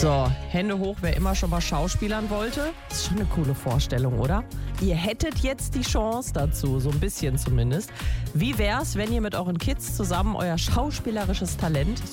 So, Hände hoch, wer immer schon mal schauspielern wollte. Das ist schon eine coole Vorstellung, oder? Ihr hättet jetzt die Chance dazu, so ein bisschen zumindest. Wie wär's, wenn ihr mit euren Kids zusammen euer schauspielerisches Talent